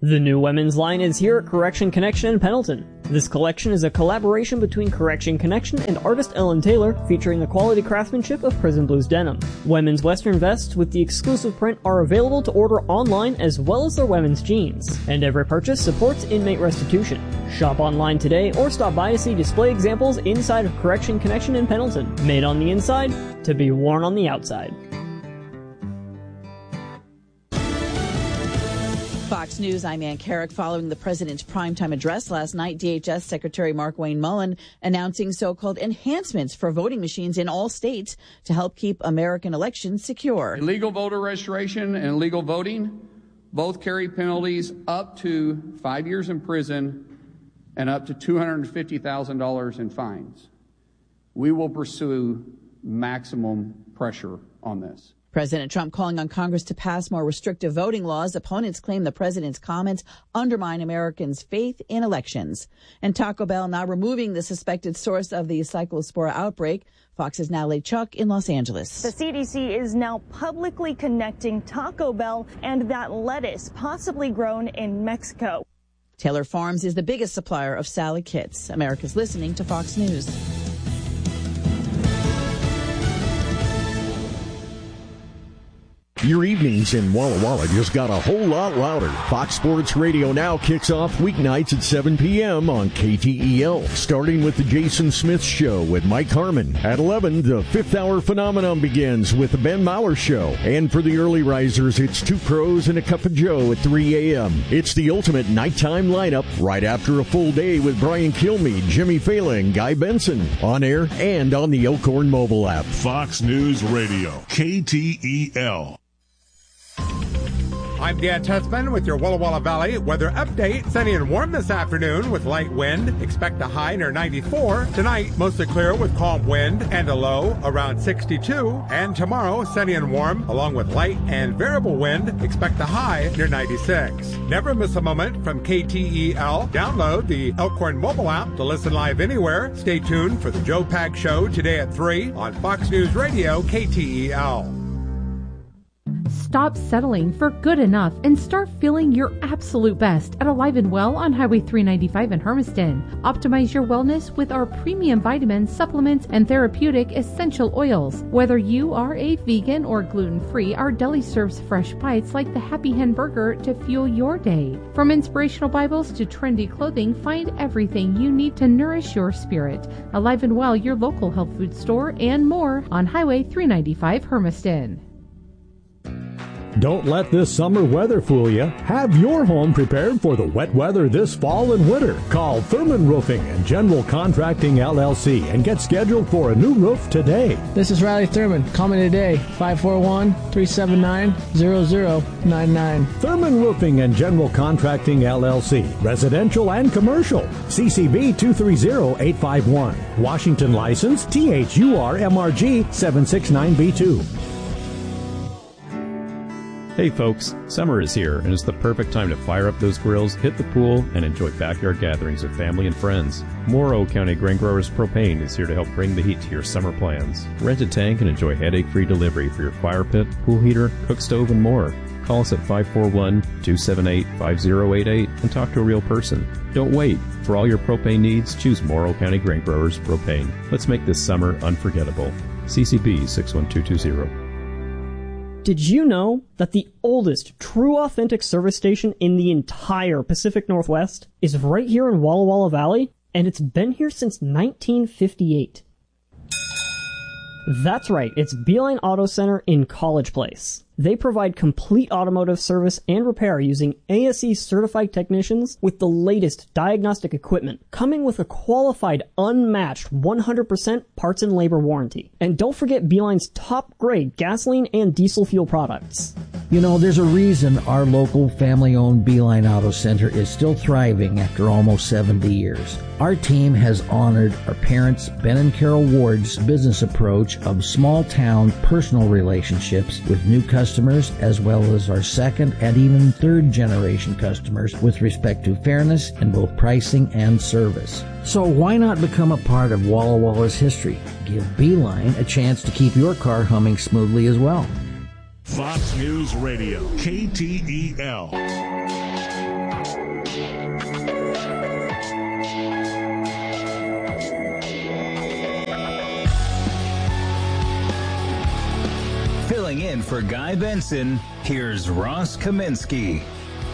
The new women's line is here at Correction Connection in Pendleton. This collection is a collaboration between Correction Connection and artist Ellen Taylor, featuring the quality craftsmanship of Prison Blues denim. Women's western vests with the exclusive print are available to order online, as well as their women's jeans. And every purchase supports inmate restitution. Shop online today or stop by to see display examples inside of Correction Connection in Pendleton. Made on the inside, to be worn on the outside. Fox News, I'm Ann Carrick. Following the president's primetime address last night, DHS Secretary Markwayne Mullin announcing so-called enhancements for voting machines in all states to help keep American elections secure. Illegal voter registration and illegal voting both carry penalties up to 5 years in prison and up to $250,000 in fines. We will pursue maximum pressure on this. President Trump calling on Congress to pass more restrictive voting laws. Opponents claim the president's comments undermine Americans' faith in elections. And Taco Bell now removing the suspected source of the Cyclospora outbreak. Fox's Natalie Chuck in Los Angeles. The CDC is now publicly connecting Taco Bell and that lettuce possibly grown in Mexico. Taylor Farms is the biggest supplier of salad kits. America's listening to Fox News. Your evenings in Walla Walla just got a whole lot louder. Fox Sports Radio now kicks off weeknights at 7 p.m. on KTEL, starting with the Jason Smith Show with Mike Harmon. At 11, the Fifth Hour Phenomenon begins with the Ben Maller Show. And for the early risers, it's Two Pros and a Cup of Joe at 3 a.m. It's the ultimate nighttime lineup right after a full day with Brian Kilmeade, Jimmy Fallon, Guy Benson, on air and on the Elkhorn mobile app. Fox News Radio, KTEL. I'm Dan Tussman with your Walla Walla Valley weather update. Sunny and warm this afternoon with light wind. Expect a high near 94. Tonight, mostly clear with calm wind and a low around 62. And tomorrow, sunny and warm along with light and variable wind. Expect a high near 96. Never miss a moment from KTEL. Download the Elkhorn mobile app to listen live anywhere. Stay tuned for the Joe Pags Show today at 3 on Fox News Radio KTEL. Stop settling for good enough and start feeling your absolute best at Alive and Well on Highway 395 in Hermiston. Optimize your wellness with our premium vitamins, supplements, and therapeutic essential oils. Whether you are a vegan or gluten-free, our deli serves fresh bites like the Happy Hen Burger to fuel your day. From inspirational Bibles to trendy clothing, find everything you need to nourish your spirit. Alive and Well, your local health food store, and more on Highway 395 Hermiston. Don't let this summer weather fool you. Have your home prepared for the wet weather this fall and winter. Call Thurman Roofing and General Contracting LLC and get scheduled for a new roof today. This is Riley Thurman. Call me today, 541-379-0099. Thurman Roofing and General Contracting LLC. Residential and commercial. CCB 230851. Washington license THURMRG 769B2. Hey folks, summer is here and it's the perfect time to fire up those grills, hit the pool, and enjoy backyard gatherings with family and friends. Morrow County Grain Growers Propane is here to help bring the heat to your summer plans. Rent a tank and enjoy headache-free delivery for your fire pit, pool heater, cook stove, and more. Call us at 541-278-5088 and talk to a real person. Don't wait. For all your propane needs, choose Morrow County Grain Growers Propane. Let's make this summer unforgettable. CCB 61220. Did you know that the oldest true authentic service station in the entire Pacific Northwest is right here in Walla Walla Valley? And it's been here since 1958. That's right, it's Beeline Auto Center in College Place. They provide complete automotive service and repair using ASE certified technicians with the latest diagnostic equipment, coming with a qualified, unmatched 100% parts and labor warranty. And don't forget Beeline's top grade gasoline and diesel fuel products. You know, there's a reason our local family-owned Beeline Auto Center is still thriving after almost 70 years. Our team has honored our parents, Ben and Carol Ward's business approach of small-town personal relationships with new customers, as well as our second and even third generation customers with respect to fairness in both pricing and service. So why not become a part of Walla Walla's history? Give Beeline a chance to keep your car humming smoothly as well. Fox News Radio, KTEL. Filling in for Guy Benson, here's Ross Kaminsky.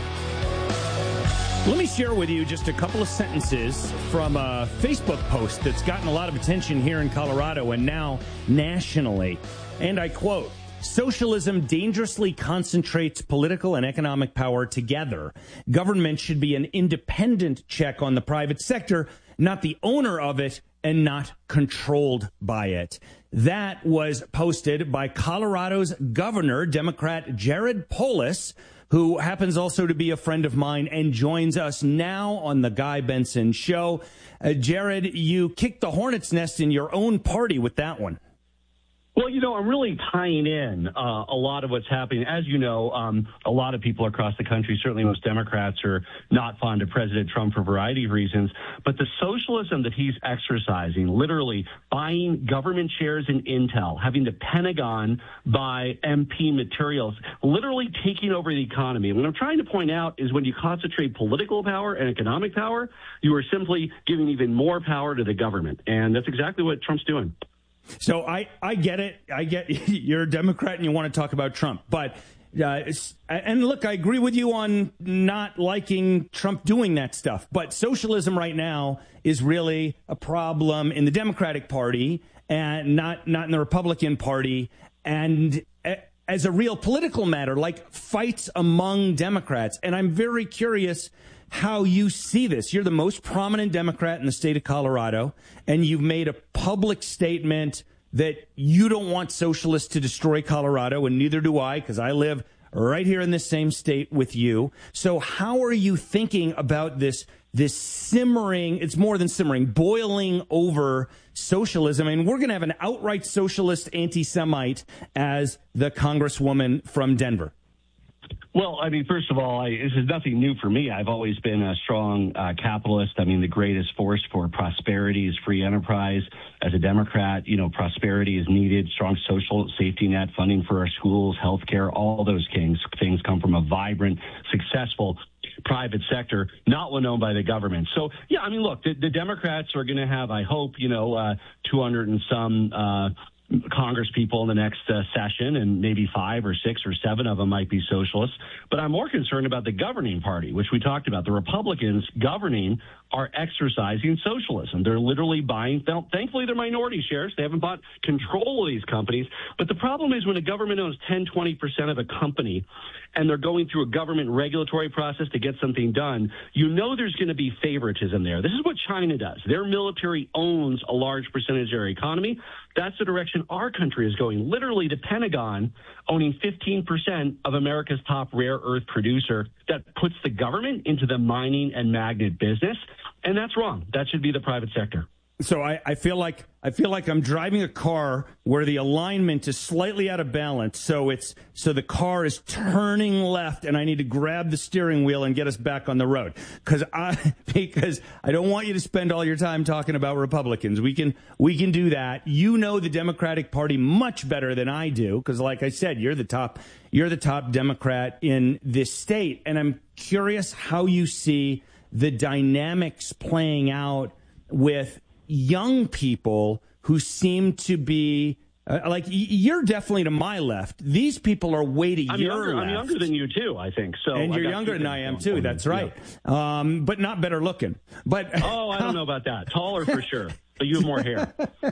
Let me share with you just a couple of sentences from a Facebook post that's gotten a lot of attention here in Colorado and now nationally. And I quote, "Socialism dangerously concentrates political and economic power together. Government should be an independent check on the private sector, not the owner of it and not controlled by it." That was posted by Colorado's governor, Democrat Jared Polis, who happens also to be a friend of mine and joins us now on the Guy Benson Show. Jared, you kicked the hornet's nest in your own party with that one. Well, you know, I'm really tying in a lot of what's happening. As you know, a lot of people across the country, certainly most Democrats, are not fond of President Trump for a variety of reasons. But the socialism that he's exercising, literally buying government shares in Intel, having the Pentagon buy MP materials, literally taking over the economy. And what I'm trying to point out is when you concentrate political power and economic power, you are simply giving even more power to the government. And that's exactly what Trump's doing. So I get it. I get you're a Democrat and you want to talk about Trump. But and look, I agree with you on not liking Trump doing that stuff. But socialism right now is really a problem in the Democratic Party and not in the Republican Party. And as a real political matter, like fights among Democrats. And I'm very curious how you see this. You're the most prominent Democrat in the state of Colorado, and you've made a public statement that you don't want socialists to destroy Colorado, and neither do I, because I live right here in this same state with you. So how are you thinking about this simmering, it's more than simmering, boiling over socialism? I mean, we're going to have an outright socialist anti-Semite as the Congresswoman from Denver. Well, I mean, first of all, this is nothing new for me. I've always been a strong capitalist. I mean, the greatest force for prosperity is free enterprise. As a Democrat, you know, prosperity is needed, strong social safety net, funding for our schools, healthcare, all those things come from a vibrant, successful private sector, not one owned by the government. So, yeah, I mean, look, the Democrats are going to have, I hope, 200 and some Congress people in the next session, and maybe 5 or 6 or 7 of them might be socialists. But I'm more concerned about the governing party, which we talked about. The Republicans governing are exercising socialism. They're literally buying, thankfully, they're minority shares. They haven't bought control of these companies. But the problem is when a government owns 10, 20% of a company and they're going through a government regulatory process to get something done, you know there's going to be favoritism there. This is what China does. Their military owns a large percentage of their economy. That's the direction our country is going. Literally, the Pentagon owning 15% of America's top rare earth producer that puts the government into the mining and magnet business. And that's wrong. That should be the private sector. So I feel like I'm driving a car where the alignment is slightly out of balance. So the car is turning left, and I need to grab the steering wheel and get us back on the road. Because I don't want you to spend all your time talking about Republicans. We can do that. You know the Democratic Party much better than I do, because like I said, you're the top Democrat in this state, and I'm curious how you see the dynamics playing out with young people who seem to be like you're definitely to my left. These people are way to your left. I'm younger than you too, I think. So, and you're younger than I am too. That's right. Yeah. But not better looking. But I don't know about that. Taller for sure, but you have more hair.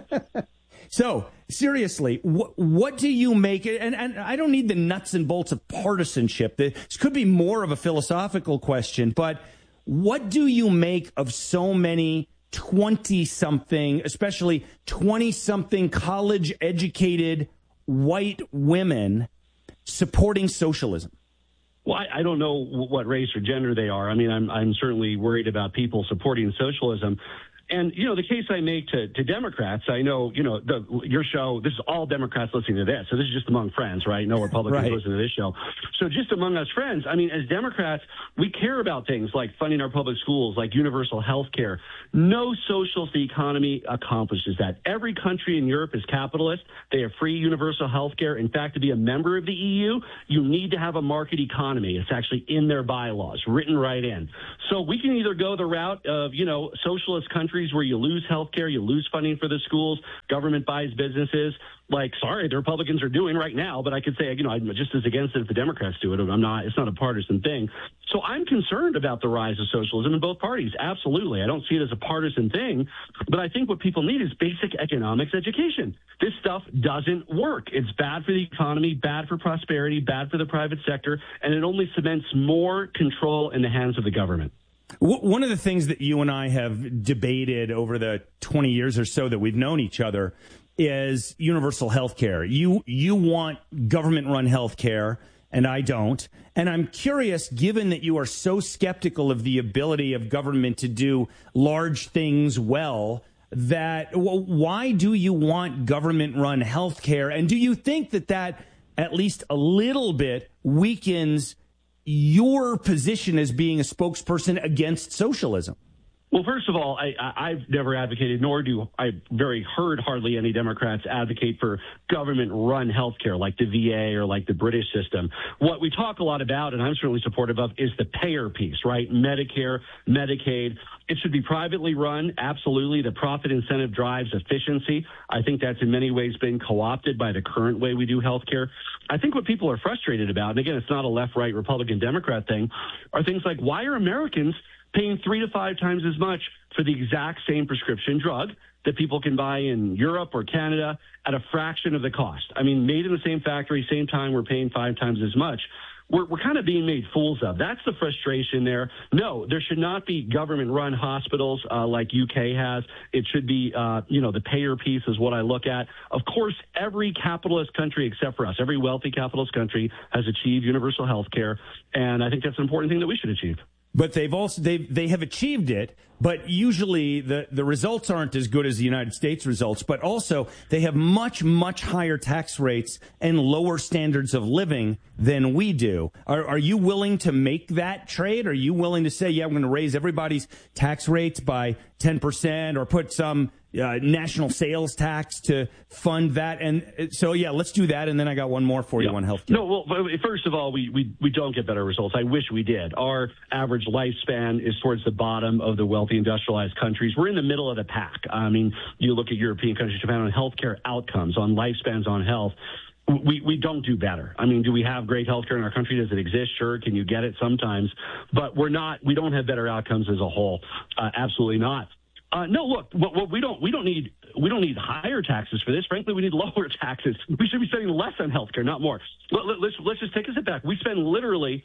So seriously, what do you make? And I don't need the nuts and bolts of partisanship. This could be more of a philosophical question. But what do you make of so many 20-something, especially 20-something college-educated white women supporting socialism? Well, I don't know what race or gender they are. I mean, I'm certainly worried about people supporting socialism. And, the case I make to Democrats, I know, your show, this is all Democrats listening to this. So this is just among friends, right? No Republicans listen to this show. So just among us friends, I mean, as Democrats, we care about things like funding our public schools, like universal health care. No socialist economy accomplishes that. Every country in Europe is capitalist. They have free universal health care. In fact, to be a member of the EU, you need to have a market economy. It's actually in their bylaws, written right in. So we can either go the route of, socialist countries where you lose health care, you lose funding for the schools, government buys businesses, like, sorry, the Republicans are doing right now, but I could say, I'm just as against it if the Democrats do it. It's not a partisan thing. So I'm concerned about the rise of socialism in both parties. Absolutely. I don't see it as a partisan thing, but I think what people need is basic economics education. This stuff doesn't work. It's bad for the economy, bad for prosperity, bad for the private sector, and it only cements more control in the hands of the government. One of the things that you and I have debated over the 20 years or so that we've known each other is universal health care. You want government-run health care, and I don't. And I'm curious, given that you are so skeptical of the ability of government to do large things well, why do you want government-run health care? And do you think that at least a little bit weakens your position as being a spokesperson against socialism? Well, first of all, I've never advocated, nor do I heard hardly any Democrats advocate for government-run health care like the VA or like the British system. What we talk a lot about, and I'm certainly supportive of, is the payer piece, right? Medicare, Medicaid. It should be privately run, absolutely. The profit incentive drives efficiency. I think that's in many ways been co-opted by the current way we do health care. I think what people are frustrated about, and again, it's not a left-right Republican Democrat thing, are things like, why are Americans paying 3 to 5 times as much for the exact same prescription drug that people can buy in Europe or Canada at a fraction of the cost? I mean, made in the same factory, same time, we're paying 5 times as much. We're kind of being made fools of. That's the frustration there. No, there should not be government-run hospitals like UK has. It should be, the payer piece is what I look at. Of course, every capitalist country except for us, every wealthy capitalist country has achieved universal health care, and I think that's an important thing that we should achieve. But they have achieved it, but usually the results aren't as good as the United States results. But also they have much, much higher tax rates and lower standards of living than we do. Are you willing to make that trade? Are you willing to say, yeah, we're going to raise everybody's tax rates by 10% or put some national sales tax to fund that? And so, yeah, let's do that. And then I got one more for you on health care. No, well, first of all, we don't get better results. I wish we did. Our average lifespan is towards the bottom of the wealthy industrialized countries. We're in the middle of the pack. I mean, you look at European countries, Japan, on healthcare outcomes, on lifespans, on health. We don't do better. I mean, do we have great healthcare in our country? Does it exist? Sure. Can you get it? Sometimes. But we don't have better outcomes as a whole. Absolutely not. No, look, what we don't need higher taxes for this. Frankly, we need lower taxes. We should be spending less on healthcare, not more. Let's just take a step back. We spend literally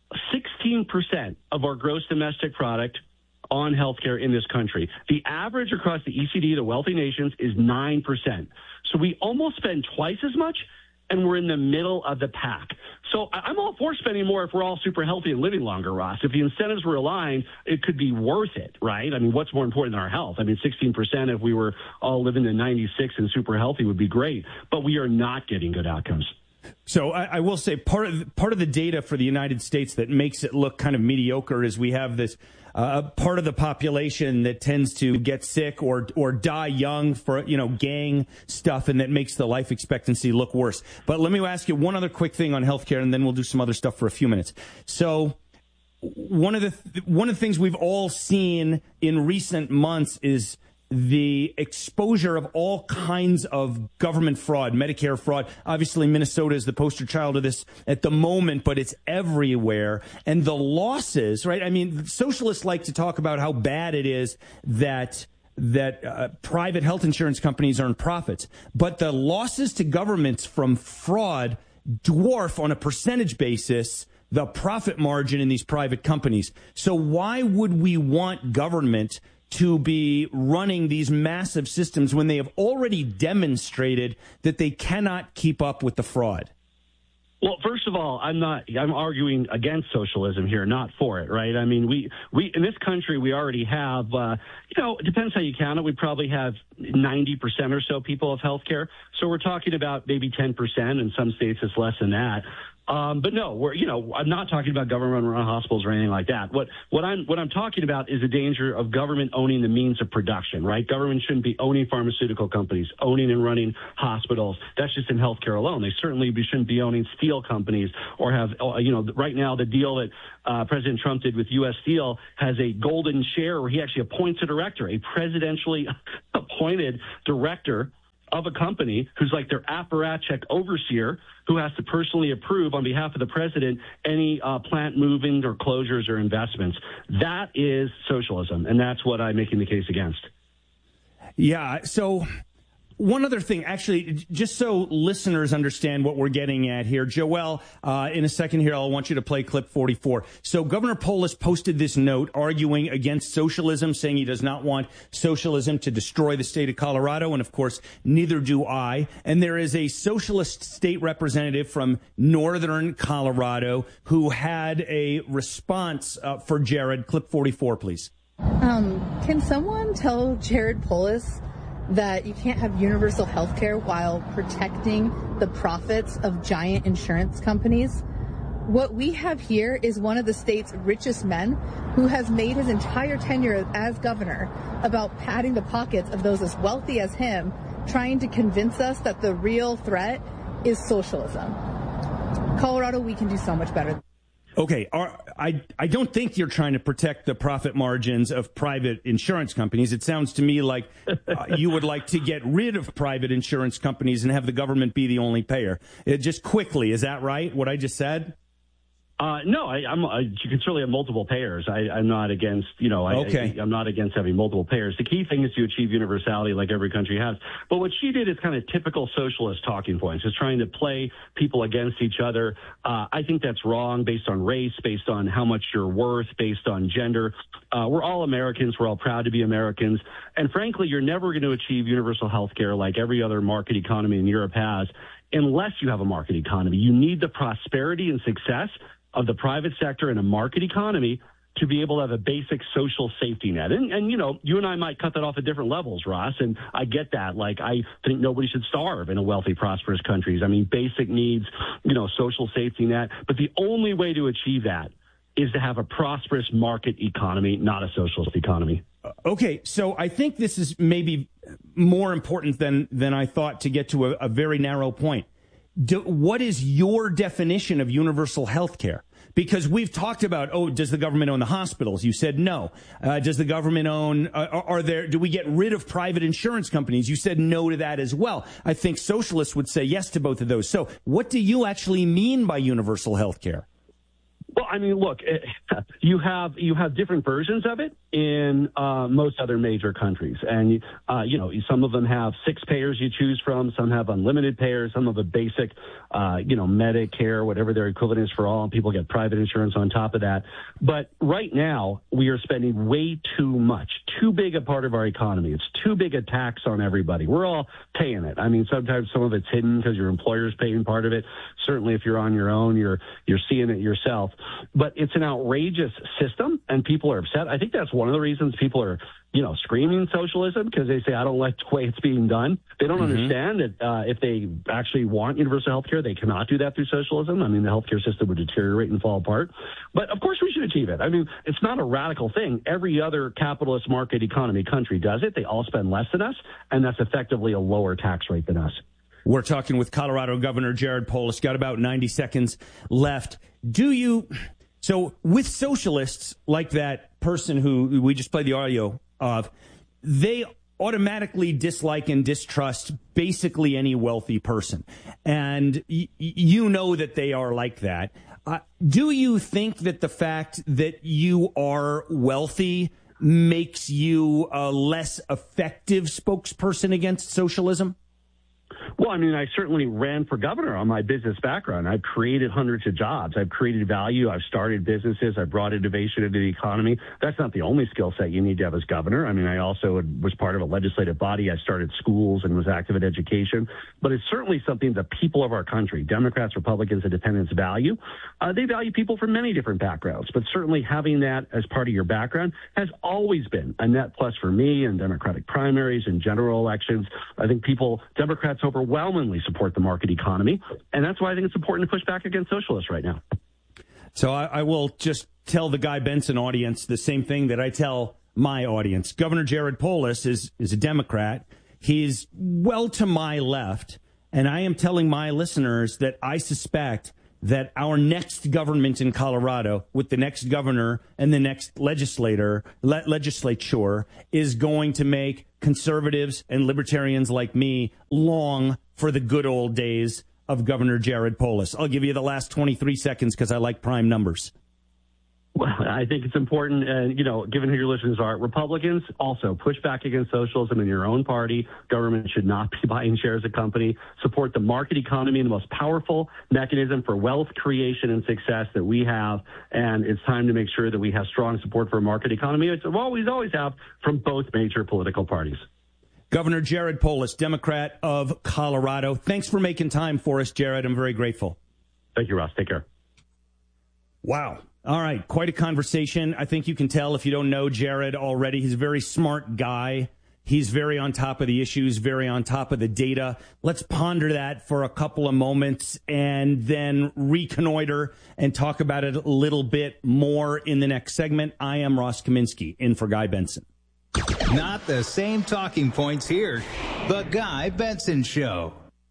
16% of our gross domestic product on healthcare in this country. The average across the OECD, the wealthy nations, is 9%. So we almost spend twice as much, and we're in the middle of the pack. So I'm all for spending more if we're all super healthy and living longer, Ross. If the incentives were aligned, it could be worth it, right? I mean, what's more important than our health? I mean, 16% if we were all living to 96 and super healthy would be great, but we are not getting good outcomes. So I will say part of the data for the United States that makes it look kind of mediocre is we have this part of the population that tends to get sick or die young for, gang stuff, and that makes the life expectancy look worse. But let me ask you one other quick thing on healthcare, and then we'll do some other stuff for a few minutes. So one of the things we've all seen in recent months is the exposure of all kinds of government fraud, Medicare fraud. Obviously, Minnesota is the poster child of this at the moment, but it's everywhere. And the losses, right? I mean, socialists like to talk about how bad it is that private health insurance companies earn profits. But the losses to governments from fraud dwarf on a percentage basis the profit margin in these private companies. So why would we want government to be running these massive systems when they have already demonstrated that they cannot keep up with the fraud? Well, first of all, I'm arguing against socialism here, not for it, right? I mean, we in this country, we already have, it depends how you count it. We probably have 90% or so people have health care. So we're talking about maybe 10%. In some states, it's less than that. But no, I'm not talking about government-run hospitals or anything like that. What I'm talking about is the danger of government owning the means of production, right? Government shouldn't be owning pharmaceutical companies, owning and running hospitals. That's just in healthcare alone. They certainly shouldn't be owning steel companies or have, right now the deal that President Trump did with U.S. Steel has a golden share where he actually appoints a director, a presidentially appointed director of a company who's like their apparatchik overseer who has to personally approve on behalf of the president any plant moving or closures or investments. That is socialism, and that's what I'm making the case against. Yeah, so one other thing, actually, just so listeners understand what we're getting at here, Joelle, in a second here, I want you to play clip 44. So Governor Polis posted this note arguing against socialism, saying he does not want socialism to destroy the state of Colorado. And, of course, neither do I. And there is a socialist state representative from northern Colorado who had a response for Jared. Clip 44, please. Can someone tell Jared Polis that you can't have universal health care while protecting the profits of giant insurance companies? What we have here is one of the state's richest men who has made his entire tenure as governor about padding the pockets of those as wealthy as him, trying to convince us that the real threat is socialism. Colorado, we can do so much better. Okay, I don't think you're trying to protect the profit margins of private insurance companies. It sounds to me like you would like to get rid of private insurance companies and have the government be the only payer. Just quickly, is that right, what I just said? No, you can certainly have multiple payers. I'm not against, I'm not against having multiple payers. The key thing is to achieve universality like every country has. But what she did is kind of typical socialist talking points, is trying to play people against each other. I think that's wrong based on race, based on how much you're worth, based on gender. We're all Americans. We're all proud to be Americans. And frankly, you're never going to achieve universal health care like every other market economy in Europe has unless you have a market economy. You need the prosperity and success of the private sector and a market economy to be able to have a basic social safety net. And you and I might cut that off at different levels, Ross, and I get that. Like, I think nobody should starve in a wealthy, prosperous countries. I mean, basic needs, social safety net. But the only way to achieve that is to have a prosperous market economy, not a socialist economy. Okay, so I think this is maybe more important than I thought to get to a very narrow point. What is your definition of universal health care? Because we've talked about, does the government own the hospitals? You said no. Does the government own, do we get rid of private insurance companies? You said no to that as well. I think socialists would say yes to both of those. So what do you actually mean by universal health care? Well, I mean, look, you have different versions of it in most other major countries. And, some of them have 6 payers you choose from. Some have unlimited payers. Some have a basic, Medicare, whatever their equivalent is for all. And people get private insurance on top of that. But right now, we are spending way too much, too big a part of our economy. It's too big a tax on everybody. We're all paying it. I mean, sometimes some of it's hidden because your employer's paying part of it. Certainly, if you're on your own, you're seeing it yourself. But it's an outrageous system, and people are upset. I think that's one of the reasons people are, screaming socialism, because they say, I don't like the way it's being done. They don't understand that if they actually want universal health care, they cannot do that through socialism. I mean, the healthcare system would deteriorate and fall apart. But, of course, we should achieve it. I mean, it's not a radical thing. Every other capitalist market economy country does it. They all spend less than us, and that's effectively a lower tax rate than us. We're talking with Colorado Governor Jared Polis. Got about 90 seconds left. So with socialists like that person who we just played the audio of, they automatically dislike and distrust basically any wealthy person. And you know that they are like that. Do you think that the fact that you are wealthy makes you a less effective spokesperson against socialism? Well, I mean, I certainly ran for governor on my business background. I've created hundreds of jobs. I've created value. I've started businesses. I've brought innovation into the economy. That's not the only skill set you need to have as governor. I mean, I also was part of a legislative body. I started schools and was active in education. But it's certainly something the people of our country, Democrats, Republicans, Independents, value. They value people from many different backgrounds. But certainly having that as part of your background has always been a net plus for me in Democratic primaries and general elections. I think Democrats overwhelmingly support the market economy, and that's why I think it's important to push back against socialists right now. So I will just tell the Guy Benson audience the same thing that I tell my audience. Governor Jared Polis is a Democrat. He's well to my left, and I am telling my listeners that I suspect that our next government in Colorado, with the next governor and the next legislature, is going to make conservatives and libertarians like me long for the good old days of Governor Jared Polis. I'll give you the last 23 seconds because I like prime numbers. Well, I think it's important, given who your listeners are, Republicans also push back against socialism in your own party. Government should not be buying shares of company. Support the market economy, the most powerful mechanism for wealth creation and success that we have. And it's time to make sure that we have strong support for a market economy. It's always have from both major political parties. Governor Jared Polis, Democrat of Colorado. Thanks for making time for us, Jared. I'm very grateful. Thank you, Ross. Take care. Wow. All right, quite a conversation. I think you can tell if you don't know Jared already. He's a very smart guy. He's very on top of the issues, very on top of the data. Let's ponder that for a couple of moments and then reconnoiter and talk about it a little bit more in the next segment. I am Ross Kaminsky, in for Guy Benson. Not the same talking points here. The Guy Benson Show.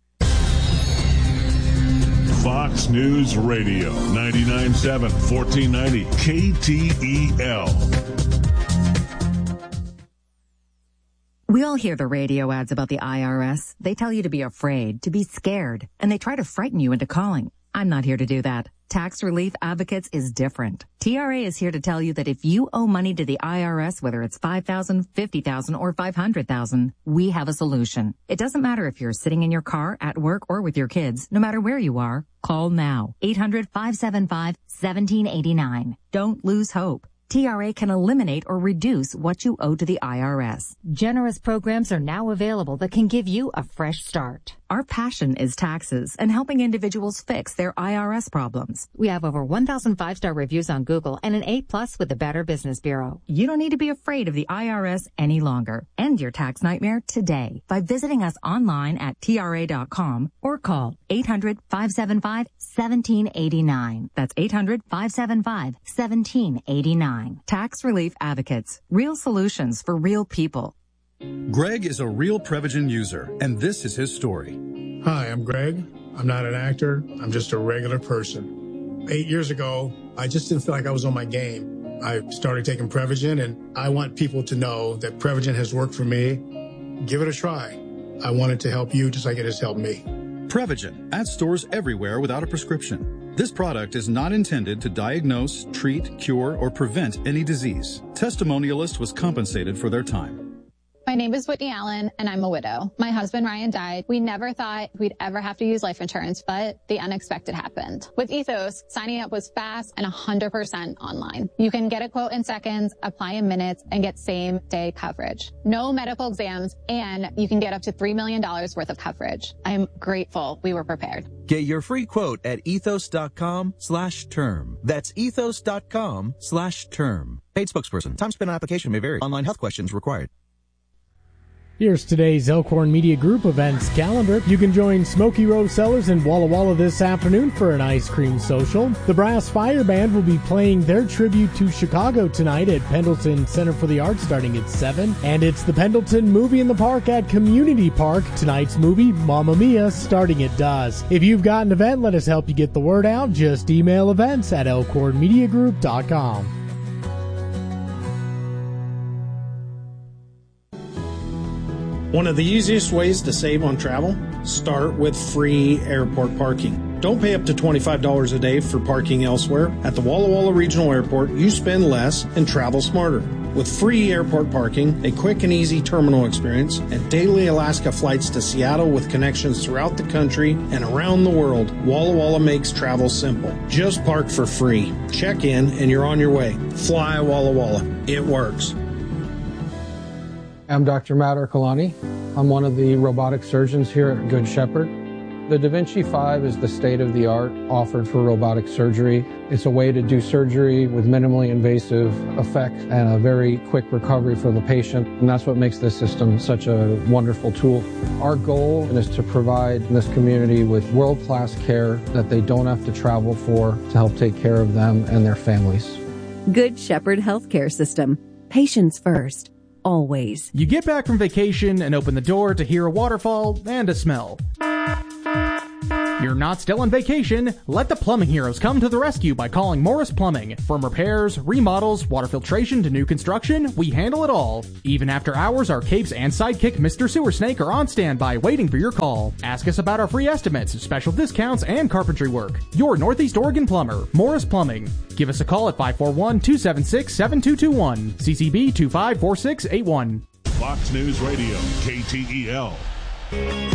Fox News Radio, 99.7, 1490, KTEL. We all hear the radio ads about the IRS. They tell you to be afraid, to be scared, and they try to frighten you into calling. I'm not here to do that. Tax Relief Advocates is different. TRA is here to tell you that if you owe money to the IRS, whether it's $5,000, $50,000, or $500,000, we have a solution. It doesn't matter if you're sitting in your car, at work, or with your kids. No matter where you are, call now. 800-575-1789. Don't lose hope. TRA can eliminate or reduce what you owe to the IRS. Generous programs are now available that can give you a fresh start. Our passion is taxes and helping individuals fix their IRS problems. We have over 1,000 5-star reviews on Google and an A+ with the Better Business Bureau. You don't need to be afraid of the IRS any longer. End your tax nightmare today by visiting us online at TRA.com or call 800-575-1789. That's 800-575-1789. Tax Relief Advocates. Real solutions for real people. Greg is a real Prevagen user, and this is his story. Hi, I'm Greg. I'm not an actor. I'm just a regular person. 8 years ago, I just didn't feel like I was on my game. I started taking Prevagen, and I want people to know that Prevagen has worked for me. Give it a try. I want it to help you just like it has helped me. Prevagen, at stores everywhere without a prescription. This product is not intended to diagnose, treat, cure, or prevent any disease. Testimonialist was compensated for their time. My name is Whitney Allen, and I'm a widow. My husband, Ryan, died. We never thought we'd ever have to use life insurance, but the unexpected happened. With Ethos, signing up was fast and 100% online. You can get a quote in seconds, apply in minutes, and get same-day coverage. No medical exams, and you can get up to $3 million worth of coverage. I'm grateful we were prepared. Get your free quote at ethos.com/term. That's ethos.com/term. Paid spokesperson. Time spent on application may vary. Online health questions required. Here's today's Elkhorn Media Group events calendar. You can join Smoky Row Cellars in Walla Walla this afternoon for an ice cream social. The Brass Fire Band will be playing their tribute to Chicago tonight at Pendleton Center for the Arts starting at 7. And it's the Pendleton Movie in the Park at Community Park. Tonight's movie, Mamma Mia, starting at dusk. If you've got an event, let us help you get the word out. Just email events@elkhornmediagroup.com. One of the easiest ways to save on travel? Start with free airport parking. Don't pay up to $25 a day for parking elsewhere. At the Walla Walla Regional Airport, you spend less and travel smarter. With free airport parking, a quick and easy terminal experience, and daily Alaska flights to Seattle with connections throughout the country and around the world, Walla Walla makes travel simple. Just park for free. Check in and you're on your way. Fly Walla Walla. It works. I'm Dr. Matt Ercolani. I'm one of the robotic surgeons here at Good Shepherd. The Da Vinci 5 is the state-of-the-art offered for robotic surgery. It's a way to do surgery with minimally invasive effects and a very quick recovery for the patient, and that's what makes this system such a wonderful tool. Our goal is to provide this community with world-class care that they don't have to travel for to help take care of them and their families. Good Shepherd Healthcare System. Patients first. Always. You get back from vacation and open the door to hear a waterfall and a smell. You're not still on vacation. Let the plumbing heroes come to the rescue by calling Morris Plumbing. From repairs, remodels, water filtration to new construction, we handle it all. Even after hours, our capes and sidekick Mr. Sewer Snake are on standby waiting for your call. Ask us about our free estimates, special discounts, and carpentry work. Your Northeast Oregon plumber, Morris Plumbing. Give us a call at 541-276-7221. CCB 254681. Fox News Radio, KTEL.